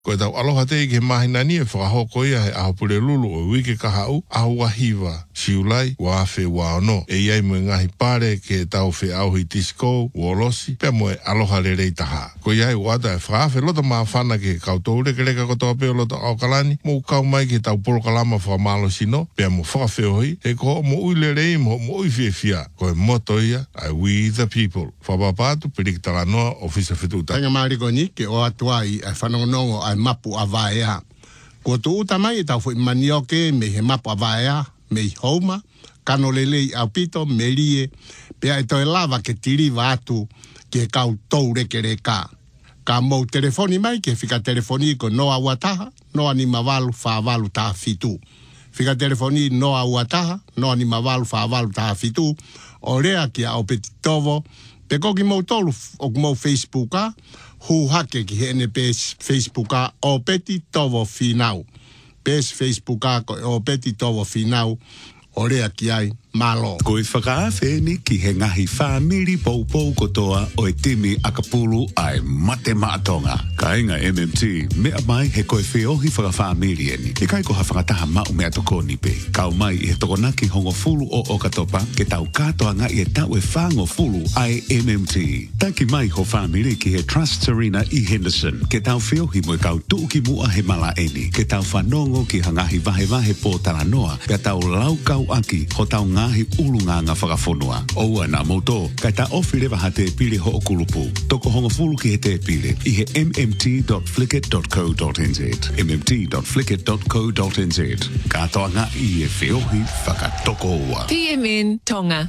Koe tau aloha te ke mahina ni e whakahoko ia he ahopure lulu o wike kahau ahu wahiwa siulai wa awhi wa ono. E iai mo ngahi pare ke tau whi auhi disco uolosi pia mo e aloha le rei taha. Ko iai wata e whakawhi lota maa whana ke kautou reke reka kotoa peo lota au kalani mo kau mai ke tau polo kalama whakamalo sino pia mo whakawhi hoi e ko mo ui le rei mo ui fia fia. Ko e moto ia ai we the people. Whapapatu pirikitala noa ofisa whituta. Tanga mariko ni ke o atuai e whanongonongo ai mapu a vaea. Ko tu uta mai e tau fui manioke me he mapu a vaea, me i houma, kano lelei au pito, me lie, pea e toi lava ke tiri vatu ke kau tou reke reka. Ka mou telefoni mai ke fika telefoni ko noa uataha, noa ni mavalu whaavalu taha fitu. Fika telefoni noa uataha, noa ni mavalu whaavalu taha fitu, o rea ki au peti tovo, pe koki mou tolu o mou Facebooka, hu hake ki hene pes Facebooka o peti tovo finau. Pes Facebooka o peti tovo finau, o rea ki ai malo. Ko i whakaafe ni ki he ngahi whamiri poupou kotoa o e timi akapulu ai mate maatonga. Ka inga MMT, mea mai he koe whiohi whakawhamiri eni. E kai ko ha whakataha mau mea toko ni pe. Kau mai i he tokonaki hongo fulu o katopa, ke tau katoa nga i e tau e whango fulu ai MMT. Taki mai ho whamiri ki he Trust Serena i Henderson, ke tau whiohi mo i kau tuuki mua he mala eni. Ke tau whanongo ki hangahi vahe po taranoa, ke tau laukau aki, ho tau ngahi ulunga nga whakafonua. Oua na moto, kai ta ofi lewa ha te pili ho o kulupu. Toko hongo fulu ki he te pili, i he mmt.flickit.co.nz. mmt.flickit.co.nz. Katoa nga i e whiohi whakatoko ua. PMN Tonga.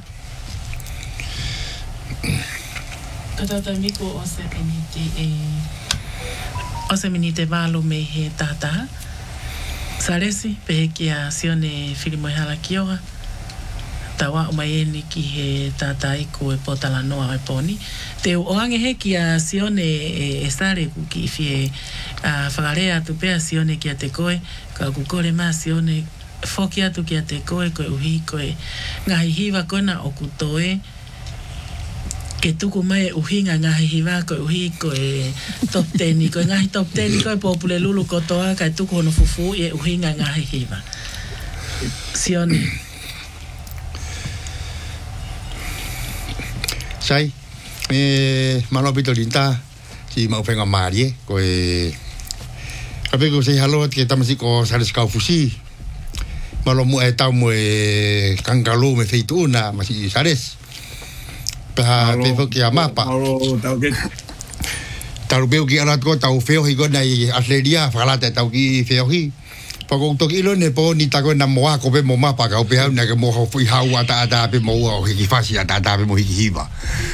Katata miko o se minite valo me he tata. Saresi, pehe kia sione filimo e hala kioha. Tawa o mai eni ki he tata iku e potala noa e poni. Te o ange he kia sione e sare ku ki fie whakarea tu pea sione kia te koe. Ka kukore maa sione foki atu kia te koe koe uhi koe. Ngahi hiwa kona o kutoe. Ke tuku mai uhinga ngahi hiwa koe uhi koe top 10 koe ngahi top 10 koe popule lulu kotoa kai tuku hono fufu e uhinga ngahi hiwa. Sione. Sai, malo pito linta, si mau penga marie, koe, kape ko sei halo ke tamasi ko sales kau fusi, malo mu e tau mu e kangalu me feitu na masi sales, peha pepo ki amapa. Malo tau ke. Tau beu ki alat ko tau feo hi ko nai atleria, falata tau ki feo hi. Pako toki ilo ne po ni tako na moa ko pe mo mapa ka pe na ke mo ho fui hau ata pe mo o ki fasi ata pe mo hi hiba.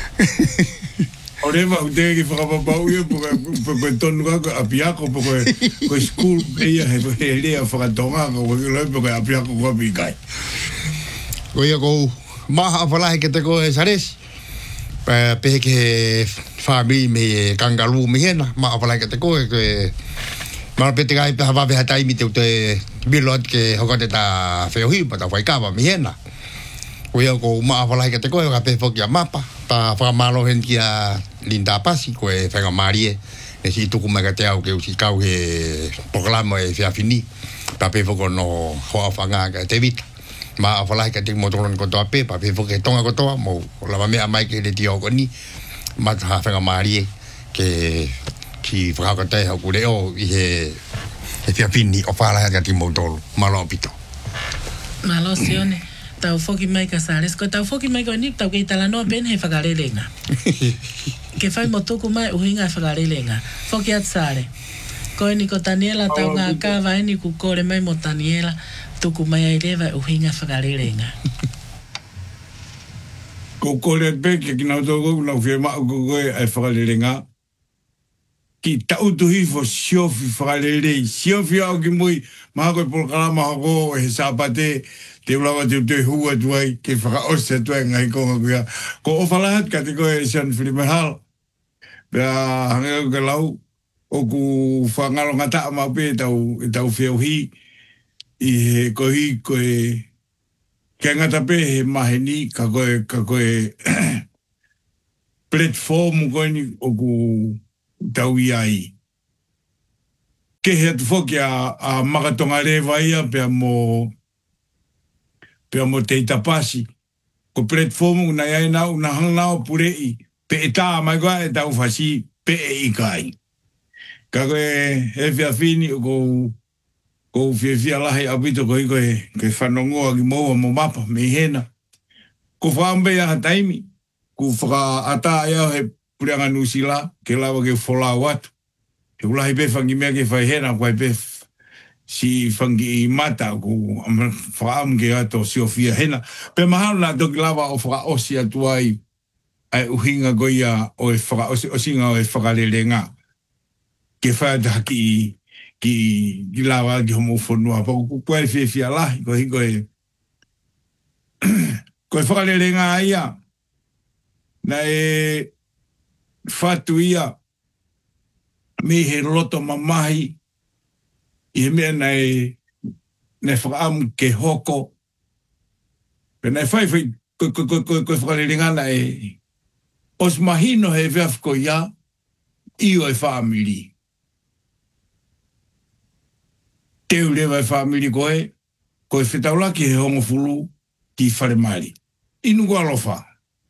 Ore ma te ki fa pa pau yo po ton ka apia ko po ko school e he le fa tonga ko lo po ka apia ko bi kai. Ko ia ko ma fala ke te ko sares. Pe ke family me kangalu me hena ma fala ke te ko ma pete kai pe hava veha tai mi te bilot ke hokote ta feohi pa ta fai kava mi hena. Ko ia ko ma fala ke te ko ka pe fokia mapa pa fa malo hen kia linda pasi ko e fenga marie e si tu kuma ka te au ke usi kau he programa e fia fini pa pe foko no ho fanga ka te vita ma fala ke te motoron ko to pe pa pe foke tonga ko to mo la me mai ke le tio ko ni ma ta fenga marie ke ki whakakatei haku reo i he fia pini o whāraha ka ti mautolo, malo pito. Malo sione, tau foki mai ka sales, ko tau foki mai ka ni tau kei tala noa ben he whakarelenga. Ke whai mo tuku mai uhinga e whakarelenga. Foki at sare. Ko ni ko Taniela tau ngā kāwa ni ku kore mai mo Taniela, tuku mai ai lewa uhinga whakarelenga. Ko kore at peke ki nau toko, nau whia maa ko koe ai whakarelenga. Ki tautuhi fo siofi whakarerei. Siofi au ki mui, maha koe polkalama hako he sāpate, te ulawa te hua tuai, ke whakaose tuai ngai konga kuia. Ko o whalahat ka te koe San Filipe Hal. Pea hangea ke lau, o ku whangalo ngata mau pe tau whiauhi, i he kohi koe, ke ngata pe he maheni, ka koe platform koe ni o ku tau iai. ke he tu foki a makatonga rewa ia pe mo te itapasi. Ko platform una ia na una hangnao purei pe eta mai goa e tau fasi pe e ikai. Ka koe he fia fini ko fia lahi apito ko ke whanongoa ki moa mo mapa me hena. Ko whaambe a taimi, ko whaka ata ia he pureanga nusila ke lawa ke whola watu. He ulahi pe whangi mea ke whai hena koe pe si whangi i mata ko whaam ke ato si o fia hena. Pe mahalo na toki lawa o whaka osi atuai ai uhinga goia o e whaka osinga o e whakarerenga. Ke whaata ki lawa ki homo whanua. Pako koe fia lahi ko hiko e koe whakarerenga ia na e whatu ia me he roto mamahi i he mea nei whakaamu ke hoko. Pena e whai koe whakarerenga na e os mahino he veafko ia i o e whaamiri. Teu lewa e whaamiri koe whetaulaki he hongo fulu ki whare maari. Inu ko alofa.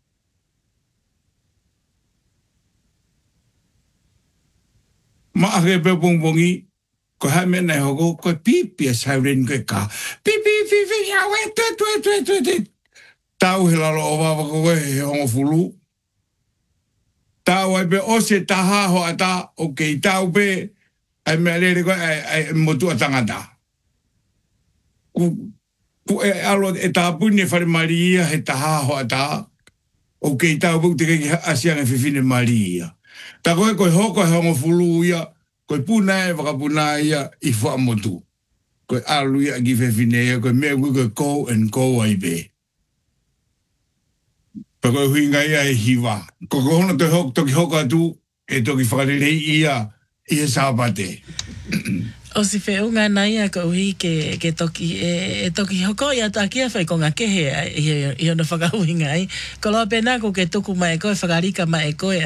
Maake pe pongpongi, ko hai mena e hoko, ko pipi a sauren koe ka. Pipi, awe, tue. Tau he lalo o wawa koe he hongo fulu. Tau ai pe ose taha ho ata, ok, tau pe, ai mea lere koe, ai motu a tangata. Ku e alo e tāpuni e whare maria he taha ho ata, ok, tau pe te keki asianga whiwhine maria. Ta koe hoko he hongo fulu ia, koe puna e wakapuna ia i wha motu. Koe alu ia ki whiwhine ia, koe mea koe kou and kou ai pe. Pa koe huinga ia e hiwa. Ko hono toki hoko atu, e toki whakarerei ia i e sāpate. O si whiunga nei a ko hui ke toki e toki hoko i ata kia whai ko ngā kehe i ono whakahuinga ai. Ko loa pēnā ko ke tuku mai koe, whakarika mai koe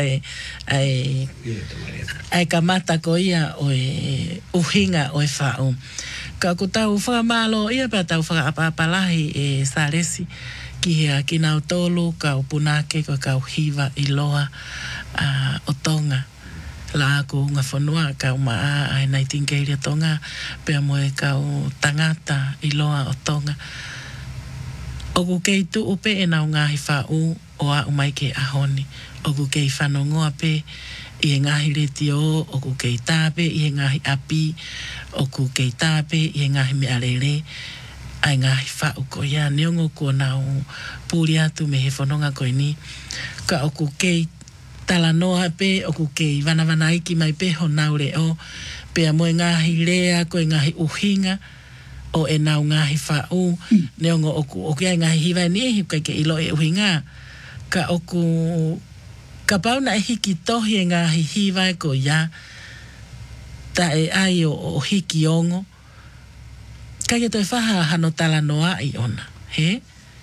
ai kamata ko ia o e uhinga o e whau. Ka ku tau whakamalo ia pa tau whakapapalahi e Saresi ki hea ki nau tolu ka upunake ko ka uhiwa i loa o Tonga. La ko nga whanua ka umaa ai Nightingale Tonga pia moe ka o tangata i loa o Tonga. O ku kei tu upe e nau ngahi whau o a umai ke ahoni. O ku kei whanongoa pe i e ngahi reti o ku kei tāpe i e ngahi api, o ku kei tāpe i e ngahi me arere, ai ngahi whau ko ia neongo ko nau pūri atu me he whanonga koe ni. Ka o ku kei tala noa pe o ku kei wana iki mai pe ho naure o pe mo ngahi rea ko ngahi uhinga o e nau ngahi whau neongo o ku ngahi hiwa ni hi ke ilo e uhinga ka o ku ka pauna e hiki tohi e ngahi hiwa ko ya ta e ai o hiki ongo ka ke toi whaha hano tala noa i ona he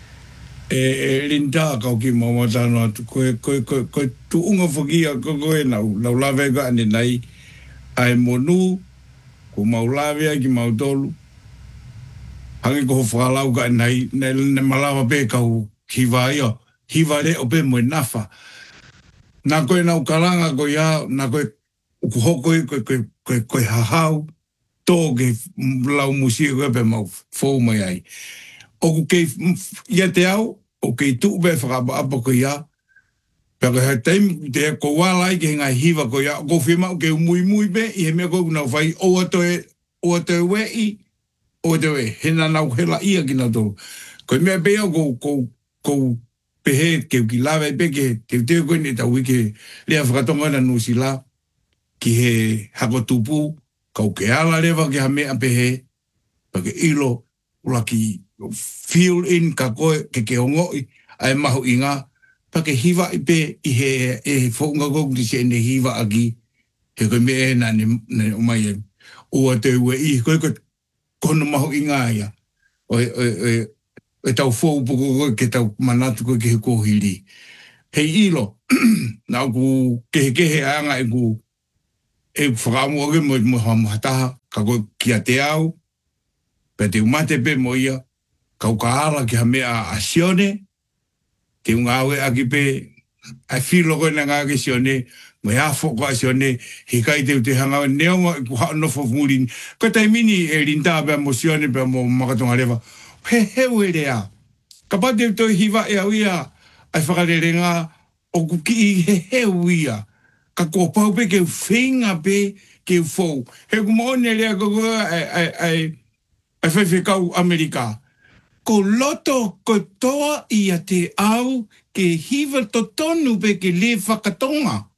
Linda ka ki mamatano atu koe tu unga whakia koe nau lawe ka ane nei ai monu ko maulawe ki mautolu hangi ko whakalau ka nei ne malawa pe kau hiwa ia hiwa re o pe moe nafa na koe nau karanga koe ia na koe ukuhokoi koe hahau tō ke lau musia koe pe mau fōu mai ai o ku kei ia te au, o kei tuube whakapa ko ia, pēka hei teim, te ko wālai ke ngai hiwa ko ia, ko whima o kei mui pe, i he mea ko nau whai, o atoe wei, o atoe, hena nau hela ia ki nau tōru. Ko mea pēa ko pehe, ke ki lawe pe, ke teo koe ni tau ike, lea whakatonga na nusi la, ki he hako tupu, kau ke ala rewa ke ha mea pehe, pake ilo, ula ki feel in ka koe ke hongoi ai mahu inga pa ke hiwa i pe i he whaunga koku ti se ne hiwa aki he koe me e na ne umai e ua te ue i koe kono mahu inga ia e tau whau poko koe ke tau manatu koe ke he kohiri hei ilo na ku kehe anga e ku whakamu oge mo hamataha, ka koe kia te au, pe te umate pe mo ia, kau ka ala ki ha mea a sione, te unga awe aki pe, ai whilo koe na ngā ke sione, mo hea whoko a sione, he kai te hanga neonga ku hao nofo murini. Ko tai mini e rinta pe mo sione pe mo makatonga rewa, he rea. Ka pate toi hiwa e au ia, ai whakarere ngā, o ku ki he ia. Ka kua pau pe keu whenga pe keu fau. He ku maone rea koko ai whewhekau Amerika. Ko loto ko toa ia te au ke hiwa to tonu pe ke le whakatonga.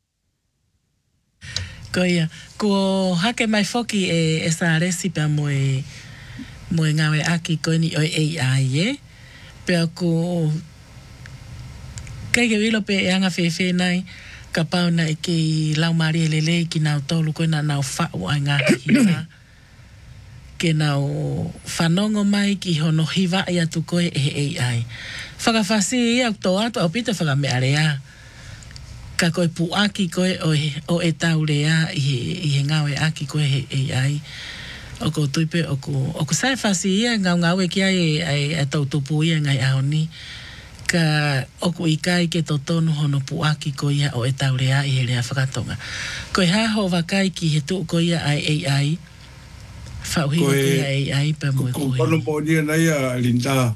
Ko ia, ko hake mai foki e sa resipa mo e ngawe aki ko ni o AI Pea ko kai ke wilo pe e anga whewhe nai ka pau na i ke lau maari e lele ki nau tolu koe na nau whao ai ngā hiwa. Ke nau whanongo mai ki hono hiwa i atu koe e AI. Whakawhasi i au tō atu au pita whakamea rea. Ka koe puaki koe o e tau rea i he ngawe aki koe he AI. Oko tuipe oku sai whasi ia ngau e kia e tau tupu ia ngai aoni. Ka oku ikai ke totonu hono puaki ko ia o e tau rea i he rea whakatonga. Koe haho wakai ki he tuu ko ia ai AI. Whauhiro ko ia AI pa mui koe. Ko kono pōnia nei a Linda.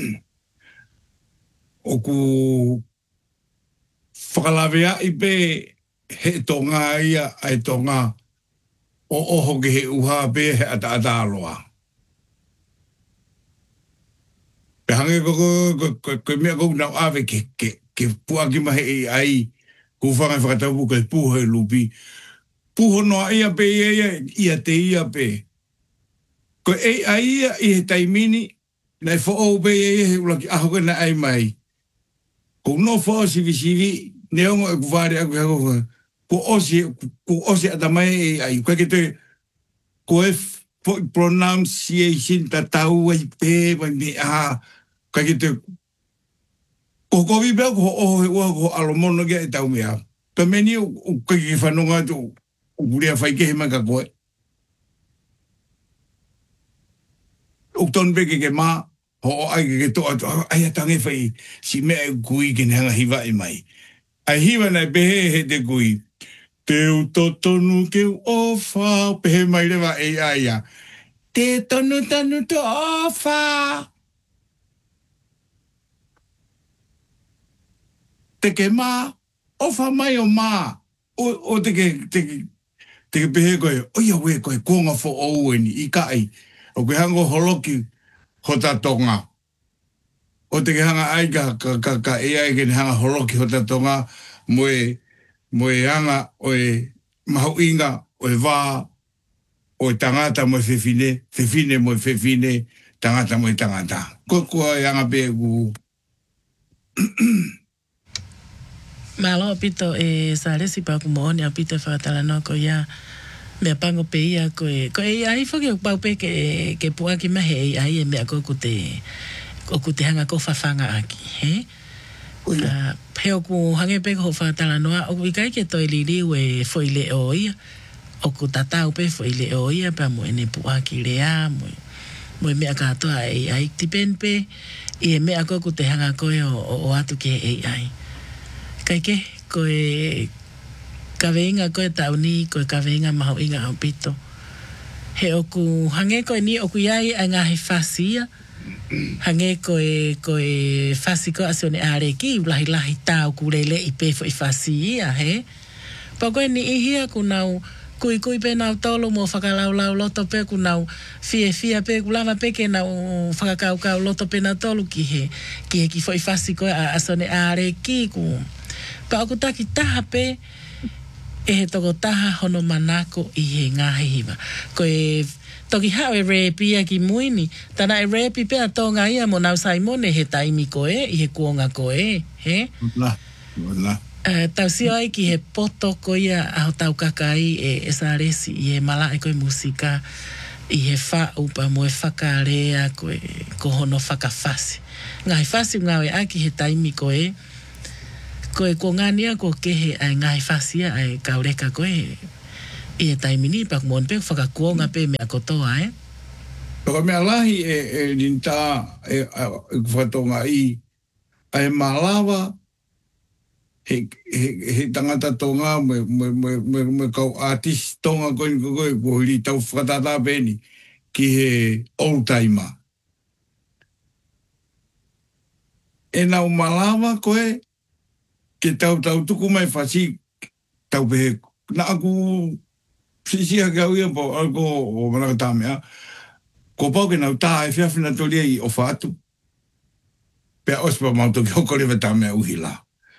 Oku whakalawea i pe he tonga ia ai tonga o oho ke he uha pe he ata aloa. Pe hange ko mea kou nau awe ke puaki mahe ai ku whangai whakatapu ke puho e lupi. Puho noa ia pe ia te ia pe. Ko ai ia i he taimini nei whao pe he ulaki aho ke na ai mai. Ko no whao sivi neongo e kuware aku hako ko osi atamai ai koe ke te koe pronunciation ta tau ai pe me a koe ke te ko kovi bea ko o alomono ke e tau mea pe meni koe ke whanonga tu ukurea whaike he maka koe ukton beke ke mā ho ai ke toa ai atange whai si mea kui ke hanga hiwa i mai ai hiwa nei pehe he te kui Teu totonu keu ofa, pehe mai rewa e aia. Te tonu to ofa. Te ke mā, ofa mai o mā. O te ke pehe koe, oia we koe konga fo oueni, i kai. O koe hango holoki hota tonga. O te ke hanga ai ka e ai ke hanga holoki hota tonga, moe anga o e mahuinga o e wā o e tangata mo e whewhine mo e whewhine, tangata mo e tangata. Kua e anga pe ku. Malo pito e sa resi pa ku moone a pito whakatala no ko ia mea pango pe ia ko e ai whake o pau pe ke puaki mahe e ai e mea ko te hanga ko whawhanga aki, he? Peo ku hange pe ko whaatala noa, o ikai ke toi liriu e whoile o ia, o ku tatau pe whoile o ia, pa mo ene puaki rea, mo e mea katoa e ai tipen pe, i e mea ko te hanga koe o atu ke e ai. Kai ke, ko e kaweinga koe tauni, ko e kaweinga maho inga au pito. He o ku hange koe ni, o ku iai a ngahi whasia, hange koe whasi ko asone are ki lahi tau kurele i pefo i whasi ia, he? Pa koe ni ihia ku nau kui pe nau tolo mo whakalau loto pe ku nau fia pe ku lava pe ke nau whakakau loto pe nau tolo ki fo i whasi ko asone are ki ku. Pa aku taki taha pe e he toko taha hono manako i he ngahi hiwa. Koe toki hao e repi ki muini. Tana e repi pea tonga ia mo nau saimone he taimi koe, i he kuonga koe, he? Wala. Tau sio ai ki he poto ko ia aho tau kakai e sa resi i he mala e koe musika i he whau pa mo e whakarea ko hono whakawhasi. Ngai whasi ngawe aki he taimi koe ko ngania ko kehe ai ngai whasia ai kaureka koe I e taimini pak mon pe whakakuonga pe mea kotoa e. Paka mea lahi e rinta e whatonga i ai malawa he tangata tonga me kau artist tonga koe ko hiri tau whakatata peni ki he old timer. E nau malawa koe ke tau tuku mai whasi tau pehe na aku sisia ke au ia po alko o manaka tāmea ko pau ke nau tā e whiawhina tolia i o whātu pea ospa mauto ki hoko lewa tāmea uhila.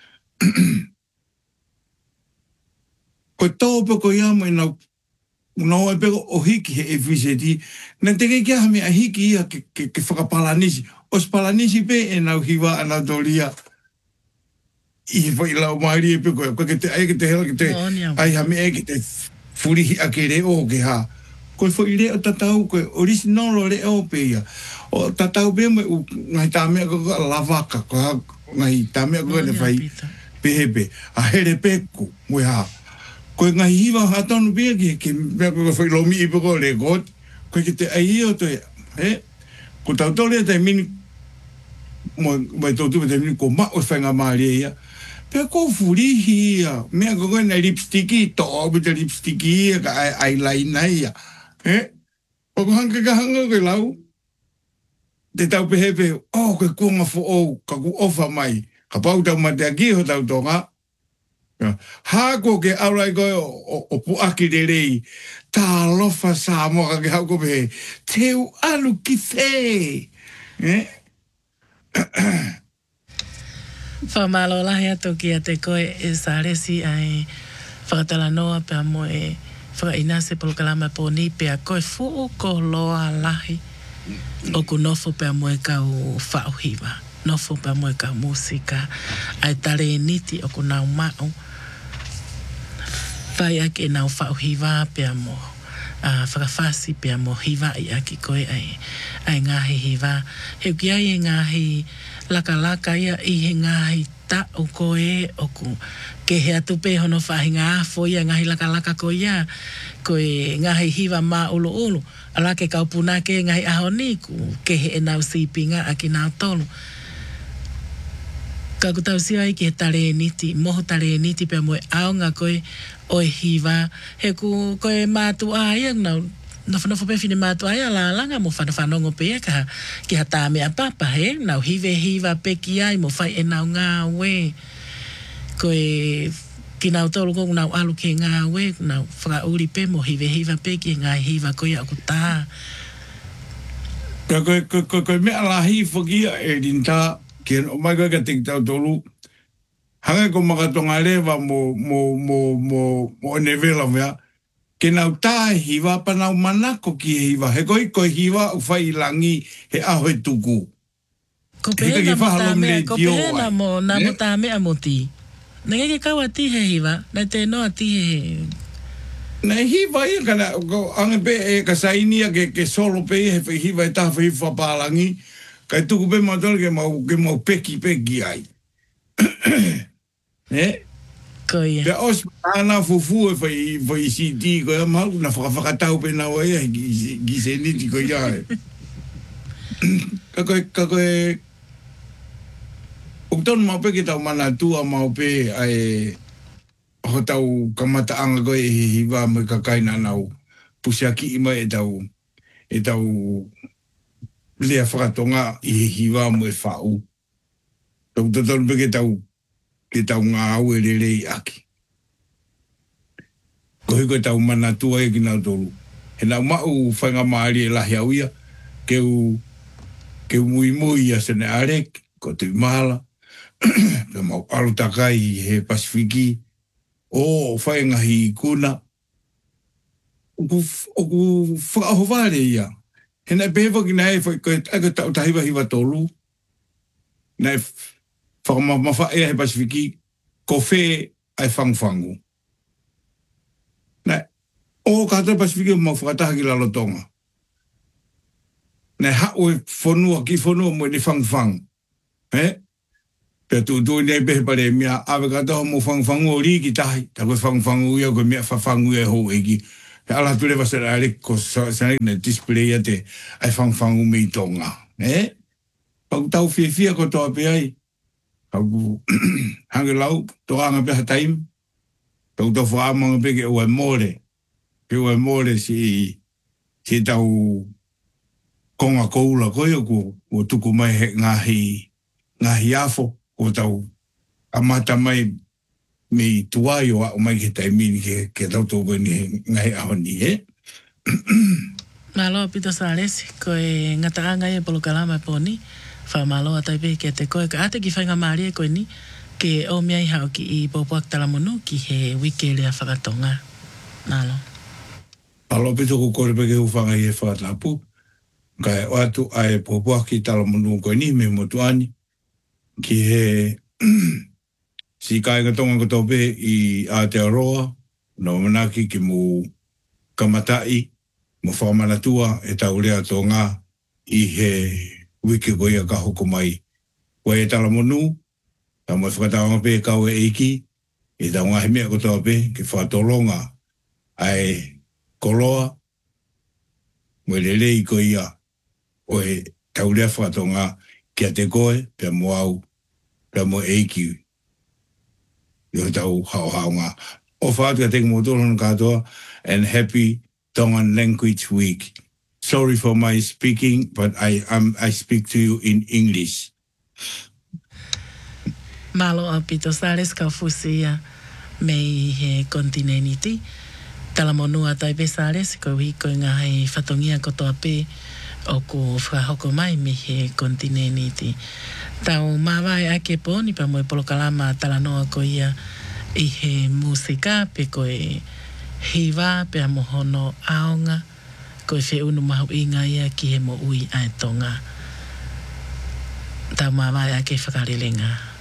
Ko tau peko ia mo i nau e peko o hiki he e whiseti na teke kia hami a hiki ia ke whakapalanisi os palanisi pe e nau hiwa ana tolia i he whai lau maari e peko ko ke te ai ke te hela ke te ai hami e ke te furihi a ke reo ke ha ko foi reo tatau ko original reo pe ia o tatau be mo ngai tamea ko lavaka ko ngai tamea ko ne fai pepe a here peku mo ha ko ngai hiwa hatonu be ke me ko foi lo mi pe ko le got ko ke te ai o te ko tau tole te mini mo to tu te mini ko ma o fanga mari ia pe ko furihi ia me ko na lipstick to o te lipstick ka eyeliner ia o ko hanga ka hanga ko lau te tau pehepe o ko kuanga fo o ka ku ofa mai ka pau tau mate aki ho tau tonga ha ko ke aurai ko o pu aki de rei ta lofa sa mo ka ke hau ko pe teu alu ki fe Whamalo lahi ato ki a te koe e Saresi ai whakatala noa pia mo e whakainase polo kalama po ni pia koe fuu ko loa lahi o ku nofo pia mo e kau whauhiwa nofo pia mo e kau musika ai tare niti o ku nau mau whai ake nau whauhiwa pia mo whakawhasi pia mo hiwa i aki koe ai ngahi hiwa he ki ai e ngahi laka ia i he ngahi ta o koe o ku ke he atu pe hono whahinga afo ia ngahi laka ko ia koe ngahi hiwa ma ulu ala ke kaupuna ke ngahi ahoniku ke he e nau sipinga aki nau tolu ka ku tau siwa i ke he tare niti moho tare niti pe moe aonga koe o hiwa he ku koe mātua ia nau nofo pe fine mātua ia la langa mo whanongo pe ka ki hata mea papa he nau hiwa pe ki ai mo whai e nau ngā we koe ki nau tolu ko nau alu ke ngā we nau whakauri pe mo hiwa pe ki ngā hiwa koe aku tā koe mea lahi whakia e rinta ki o mai koe ka te tau tolu hanga ko makatonga lewa mo nevela mea ke nau tā hiwa pa nau manako ki hiwa. He koe hiwa u whai langi he aho e tuku. Ko pehena mo tā mea mo ti. Nge ke kaua ti he hiwa, na te noa ti he... Na hiwa ia kana, ange pe e ka sainia ke solo pe he hiwa e taha hiwa pa langi, kai tuku pe matole ke mau peki ai. Pea os ana fufu e whai siti koe mau na whakatau pe na oe gi se niti koe ia. Ka koe Oktonu mau pe ke tau mana tua mau pe ai ho tau kamata anga koe e hiwa mo ka kaina nau pusiaki ima e tau lea whakatonga i hiwa mo e whau. Oktonu pe ke tau ngā au e rerei aki. Koe tau mana tua e ki nau tolu. He nau mau whainga maari e lahi au ia, ke u mui a sene arek, ko te umala, ke mau alutakai he Pasifiki, o whainga hi kuna, o ku whakahovare ia. He nai pehewa ki nai, koe tau tahiwa hiwa tolu, nai whakamawha ea he Pasifiki, ko whē ai whangwhangu. Nai, o kātou Pasifiki o mau whakataha ki lalotonga. Nai hao e whanua ki whanua mo ni whangwhang. Pea tu nei pehe pare mea awe katoa mo whangwhangu ri ki tahi. Ta koe whangwhangu ia koe mea whawhangu ia hou eki. He ala ture wasara ale ko sanai na display a te ai whangwhangu mei tonga. Pau tau whiawhia ko toa pe ai. Pau hange lau, toa anga peha taim. Pau tau whaamanga pe ke ua more. Ke ua more si tau konga koula koe o tuku mai he ngahi afo. O tau amata mai me tuai o au mai ke taimini ke tau tō koe ni ngai ahoni, Malo pito Salesi, koe ngataanga e polo kalama poni, wha malo a taipe ke te koe, ka ate ki whainga maari e koe ni, ke o miai hao ki i popoak talamonu ki he wike lea whakatonga. Malo. Malo pito ko kore peke uwhanga i e whakatapu, kai o atu ai popoak ki talamonu koe ni me motuani, ki he si kai katonga kotope i Aotearoa, no manaki ki mu kamatai, mo whamanatua e tau rea tō ngā i he wiki koia ka hoko mai. Koe e talamonu, ta mo whakataonga pe kau e eiki, e tau ngahi mea kotoa pe, ki whatolonga ai koloa, mo lelei koia o e tau rea whakatonga kia te koe, pia mo au, pia mo eiki, yo tau hao ngā. O whaatu ka teki motoro katoa, and happy Tongan Language Week. Sorry for my speaking, but I speak to you in English. Malo a pito Salesi ka fusia mei he kontineniti. Talamonu a taipe Salesi ko hiko ngā hei whatongia kotoa pe o ko whakahoko mai me he kontineniti. Tau mawai ake poni pa moe polokalama talanoa ko ia i he musika pe koe hiwa pe a mohono aonga koe whe unu mahu inga ia ki he mo ui ai tonga. Tau mawai ake whakarilenga.